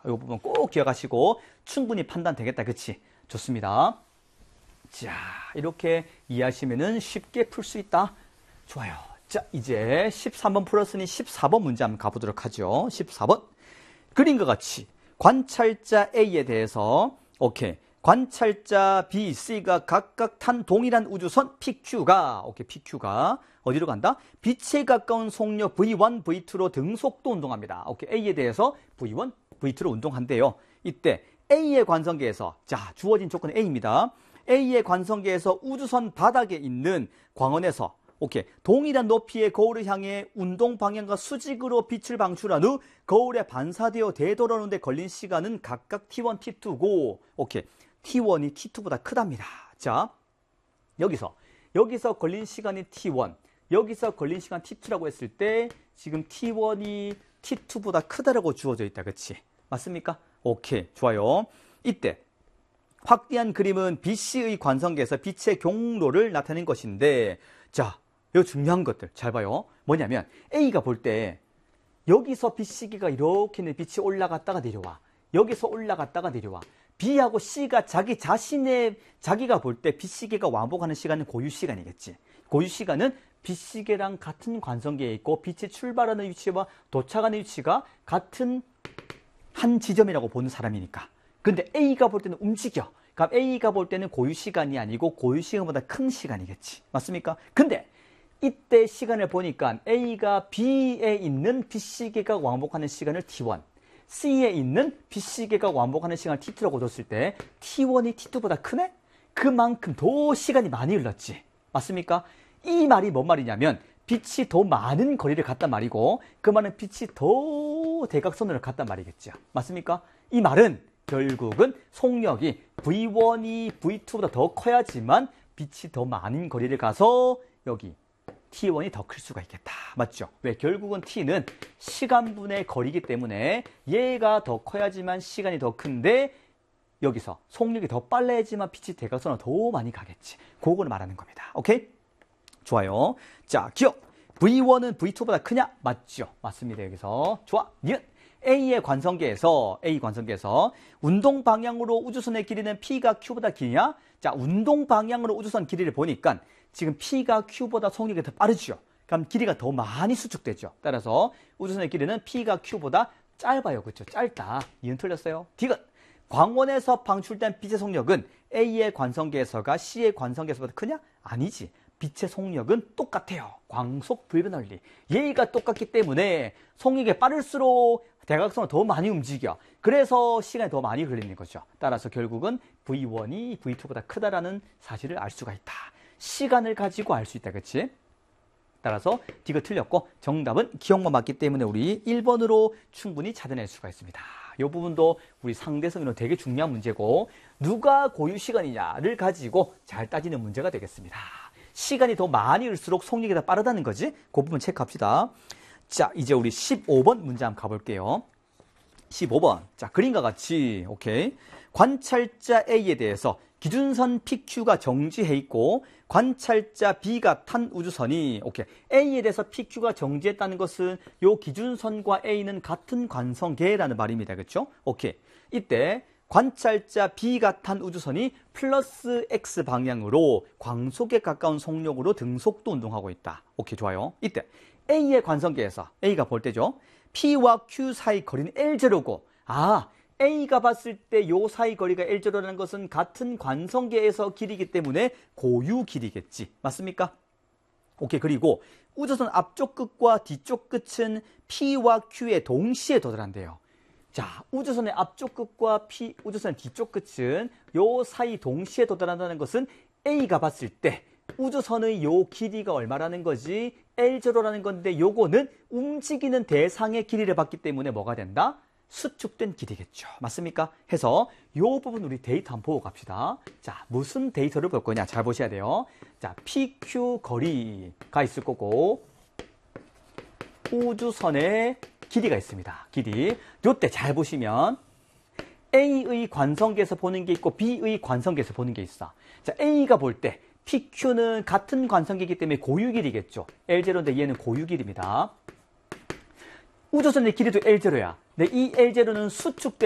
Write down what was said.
이 부분 꼭 기억하시고 충분히 판단되겠다. 그치? 좋습니다. 자, 이렇게 이해하시면은 쉽게 풀 수 있다. 좋아요. 자, 이제 13번 풀었으니 14번 문제 한번 가보도록 하죠. 14번. 그림과 같이 관찰자 A에 대해서 오케이. 관찰자 B, C가 각각 탄 동일한 우주선 PQ가 PQ가 어디로 간다? 빛에 가까운 속력 V1, V2로 등속도 운동합니다. 오케이. A에 대해서 V1, V2로 운동한대요. 이때 A의 관성계에서 자, 주어진 조건 A입니다. A의 관성계에서 우주선 바닥에 있는 광원에서 오케이. 동일한 높이의 거울을 향해 운동 방향과 수직으로 빛을 방출한 후 거울에 반사되어 되돌아오는 데 걸린 시간은 각각 T1, T2고 오케이. T1이 T2보다 크답니다. 자, 여기서 걸린 시간이 T1, 여기서 걸린 시간 T2라고 했을 때 지금 T1이 T2보다 크다라고 주어져 있다. 그치? 맞습니까? 오케이. 좋아요. 이때 확대한 그림은 BC의 관성계에서 빛의 경로를 나타낸 것인데 자, 이 중요한 것들 잘 봐요. 뭐냐면 A가 볼 때 여기서 BC기가 이렇게 빛이 올라갔다가 내려와. 여기서 올라갔다가 내려와. B하고 C가 자기가 볼 때 BC기가 왕복하는 시간은 고유시간이겠지. 고유시간은 BC기랑 같은 관성계에 있고 빛이 출발하는 위치와 도착하는 위치가 같은 한 지점이라고 보는 사람이니까. 근데 A가 볼 때는 움직여. 그럼 A가 볼 때는 고유시간이 아니고 고유시간보다 큰 시간이겠지. 맞습니까? 근데 이때 시간을 보니까 A가 B에 있는 BC계가 왕복하는 시간을 T1, C에 있는 BC계가 왕복하는 시간을 T2라고 뒀을 때 T1이 T2보다 크네? 그만큼 더 시간이 많이 흘렀지. 맞습니까? 이 말이 뭔 말이냐면 빛이 더 많은 거리를 갔단 말이고 그 말은 빛이 더 대각선으로 갔단 말이겠죠. 맞습니까? 이 말은 결국은 속력이 V1이 V2보다 더 커야지만 빛이 더 많은 거리를 가서 여기 T1이 더 클 수가 있겠다. 맞죠? 왜? 결국은 T는 시간분의 거리이기 때문에 얘가 더 커야지만 시간이 더 큰데 여기서 속력이 더 빨라야지만 빛이 대각선으로 더 많이 가겠지. 그거를 말하는 겁니다. 오케이? 좋아요. 자, 기억. V1은 V2보다 크냐? 맞죠? 맞습니다. 여기서. 좋아. 니은. A 관성계에서 운동 방향으로 우주선의 길이는 P가 Q보다 기냐? 자, 운동 방향으로 우주선 길이를 보니까 지금 P가 Q보다 속력이 더 빠르죠. 그럼 길이가 더 많이 수축되죠. 따라서 우주선의 길이는 P가 Q보다 짧아요. 그렇죠? 짧다. 이은 틀렸어요. 디귿. 광원에서 방출된 빛의 속력은 A의 관성계에서가 C의 관성계에서보다 크냐? 아니지. 빛의 속력은 똑같아요. 광속 불변원리. 얘가 똑같기 때문에 속력이 빠를수록 대각선을 더 많이 움직여. 그래서 시간이 더 많이 걸리는 거죠. 따라서 결국은 V1이 V2보다 크다라는 사실을 알 수가 있다. 시간을 가지고 알 수 있다. 그치? 따라서 D가 틀렸고 정답은 기억만 맞기 때문에 우리 1번으로 충분히 찾아낼 수가 있습니다. 이 부분도 우리 상대성으로 되게 중요한 문제고 누가 고유시간이냐를 가지고 잘 따지는 문제가 되겠습니다. 시간이 더 많이 흘수록 속력이 더 빠르다는 거지. 그 부분 체크합시다. 자, 이제 우리 15번 문제 한번 가볼게요. 15번. 자, 그림과 같이, 오케이. 관찰자 A에 대해서 기준선 PQ가 정지해 있고, 관찰자 B가 탄 우주선이, 오케이. A에 대해서 PQ가 정지했다는 것은 요 기준선과 A는 같은 관성계라는 말입니다. 그렇죠? 오케이. 이때, 관찰자 B가 탄 우주선이 플러스 X 방향으로 광속에 가까운 속력으로 등속도 운동하고 있다. 오케이, 좋아요. 이때 A의 관성계에서 A가 볼 때죠. P와 Q 사이 거리는 L0고 A가 봤을 때 요 사이 거리가 L0라는 것은 같은 관성계에서 길이기 때문에 고유 길이겠지. 맞습니까? 오케이, 그리고 우주선 앞쪽 끝과 뒤쪽 끝은 P와 Q에 동시에 도달한대요. 자, 우주선의 앞쪽 끝과 우주선의 뒤쪽 끝은 요 사이 동시에 도달한다는 것은 A가 봤을 때 우주선의 요 길이가 얼마라는 거지? L0라는 건데 요거는 움직이는 대상의 길이를 봤기 때문에 뭐가 된다? 수축된 길이겠죠. 맞습니까? 해서 요 부분 우리 데이터 한번 보고 갑시다. 자, 무슨 데이터를 볼 거냐? 잘 보셔야 돼요. 자, PQ 거리가 있을 거고 우주선의 길이가 있습니다. 길이. 요때 잘 보시면 A의 관성계에서 보는 게 있고 B의 관성계에서 보는 게 있어. 자, A가 볼 때 PQ는 같은 관성계이기 때문에 고유 길이겠죠. L0인데 얘는 고유 길이입니다. 우주선의 길이도 L0야. 근데 이 L0는 수축된